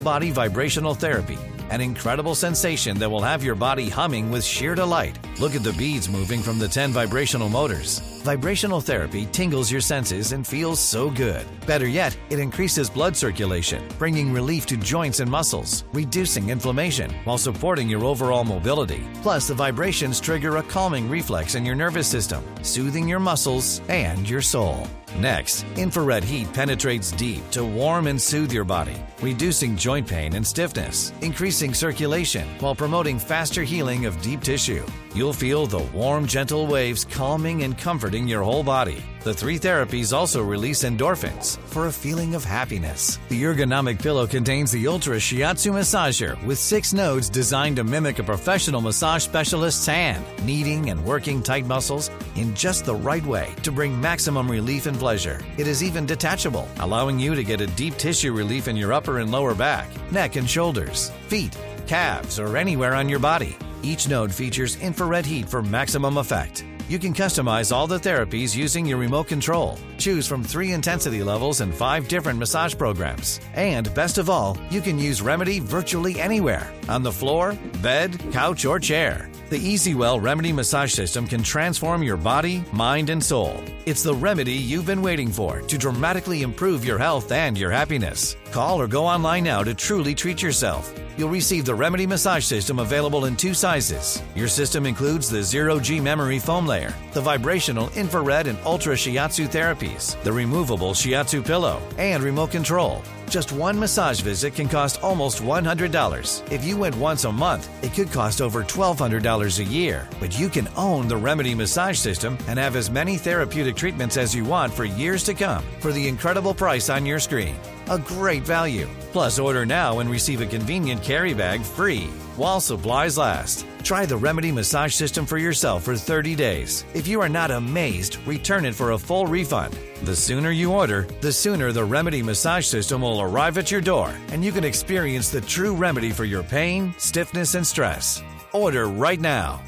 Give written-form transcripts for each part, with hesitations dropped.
Body vibrational therapy, an incredible sensation that will have your body humming with sheer delight. Look at the beads moving from the 10 vibrational motors. Vibrational therapy tingles your senses and feels so good. Better yet, it increases blood circulation, bringing relief to joints and muscles, reducing inflammation while supporting your overall mobility. Plus, the vibrations trigger a calming reflex in your nervous system, soothing your muscles and your soul. Next, infrared heat penetrates deep to warm and soothe your body, reducing joint pain and stiffness, increasing circulation while promoting faster healing of deep tissue. You'll feel the warm, gentle waves calming and comforting your whole body. The 3 therapies also release endorphins for a feeling of happiness. The ergonomic pillow contains the Ultra Shiatsu Massager with 6 nodes designed to mimic a professional massage specialist's hand, kneading and working tight muscles in just the right way to bring maximum relief and pleasure. It is even detachable, allowing you to get a deep tissue relief in your upper and lower back, neck and shoulders, feet, calves, or anywhere on your body. Each node features infrared heat for maximum effect. You can customize all the therapies using your remote control. Choose from 3 intensity levels and 5 different massage programs. And best of all, you can use Remedy virtually anywhere, on the floor, bed, couch, or chair. The EasyWell Remedy Massage System can transform your body, mind, and soul. It's the remedy you've been waiting for to dramatically improve your health and your happiness. Call or go online now to truly treat yourself. You'll receive the Remedy Massage System available in 2 sizes. Your system includes the Zero-G memory foam layer, the vibrational infrared and ultra shiatsu therapies, the removable shiatsu pillow, and remote control. Just 1 massage visit can cost almost $100. If you went once a month, it could cost over $1,200 a year. But you can own the Remedy Massage System and have as many therapeutic treatments as you want for years to come for the incredible price on your screen. A great value. Plus, order now and receive a convenient carry bag free while supplies last. Try the Remedy Massage System for yourself for 30 days. If you are not amazed, return it for a full refund. The sooner you order, the sooner the Remedy Massage System will arrive at your door, and you can experience the true remedy for your pain, stiffness, and stress. Order right now.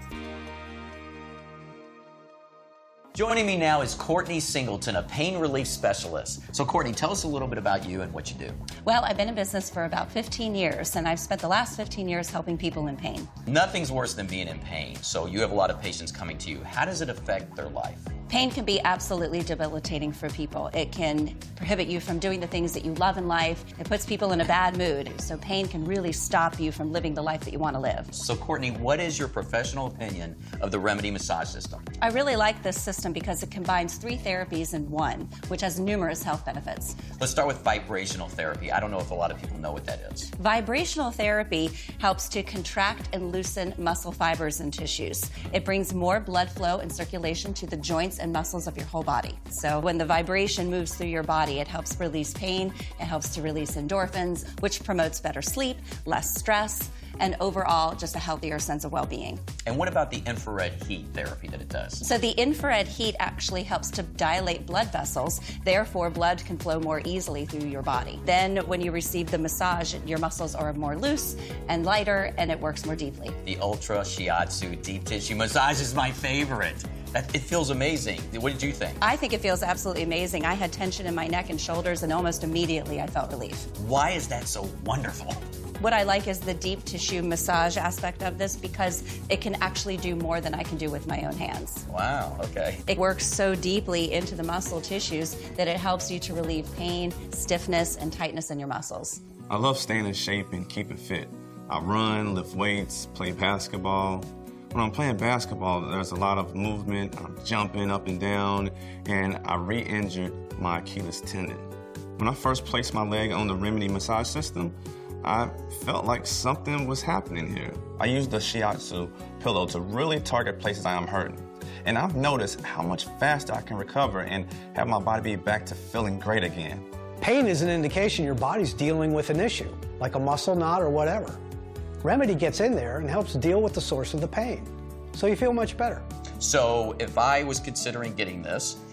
Joining me now is Courtney Singleton, a pain relief specialist. So Courtney, tell us a little bit about you and what you do. Well, I've been in business for about 15 years, and I've spent the last 15 years helping people in pain. Nothing's worse than being in pain, so you have a lot of patients coming to you. How does it affect their life? Pain can be absolutely debilitating for people. It can prohibit you from doing the things that you love in life. It puts people in a bad mood. So pain can really stop you from living the life that you want to live. So Courtney, what is your professional opinion of the Remedy Massage System? I really like this system because it combines 3 therapies in one, which has numerous health benefits. Let's start with vibrational therapy. I don't know if a lot of people know what that is. Vibrational therapy helps to contract and loosen muscle fibers and tissues. It brings more blood flow and circulation to the joints and muscles of your whole body. So when the vibration moves through your body, it helps release pain, it helps to release endorphins, which promotes better sleep, less stress, and overall just a healthier sense of well-being. And what about the infrared heat therapy that it does? So the infrared heat actually helps to dilate blood vessels, therefore blood can flow more easily through your body. Then when you receive the massage, your muscles are more loose and lighter, and it works more deeply. The Ultra Shiatsu Deep Tissue Massage is my favorite. It feels amazing. What did you think? I think it feels absolutely amazing. I had tension in my neck and shoulders, and almost immediately I felt relief. Why is that so wonderful? What I like is the deep tissue massage aspect of this because it can actually do more than I can do with my own hands. Wow, okay. It works so deeply into the muscle tissues that it helps you to relieve pain, stiffness, and tightness in your muscles. I love staying in shape and keeping fit. I run, lift weights, play basketball. When I'm playing basketball, there's a lot of movement. I'm jumping up and down, and I re-injured my Achilles tendon. When I first placed my leg on the Remedy Massage System, I felt like something was happening here. I used the Shiatsu pillow to really target places I am hurting. And I've noticed how much faster I can recover and have my body be back to feeling great again. Pain is an indication your body's dealing with an issue, like a muscle knot or whatever. Remedy gets in there and helps deal with the source of the pain, so you feel much better. So if I was considering getting this,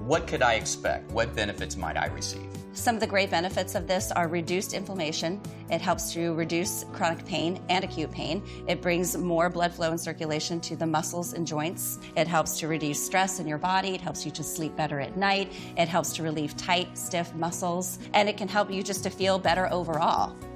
What could I expect? What benefits might I receive? Some of the great benefits of this are reduced inflammation. It helps to reduce chronic pain and acute pain. It brings more blood flow and circulation to the muscles and joints. It helps to reduce stress in your body. It helps you to sleep better at night. It helps to relieve tight, stiff muscles. And it can help you just to feel better overall.